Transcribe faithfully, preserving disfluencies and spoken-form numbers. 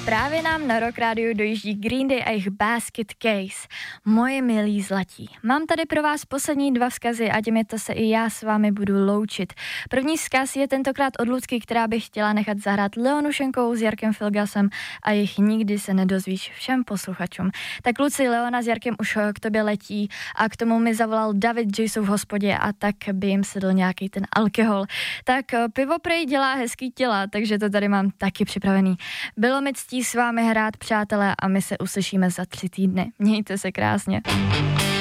Právě nám na Rock Rádiu dojíždí Green Day a jejich Basket Case. Moje milí zlatí. Mám tady pro vás poslední dva vzkazy a těmito se i já s vámi budu loučit. První vzkaz je tentokrát od Lucky, která by chtěla nechat zahrát Leonu Šenkovou s Jarkem Filgasem a jich nikdy se nedozvíš všem posluchačům. Tak Luci, Leona s Jarkem už k tobě letí a k tomu mi zavolal David, že jsou v hospodě a tak by jim sedl nějaký ten alkohol. Tak pivo prej dělá hezký těla, takže to tady mám taky připravený. Bylo mi ctí s vámi hrát, přátelé, a my se uslyšíme za tři týdny. Mějte se krásně.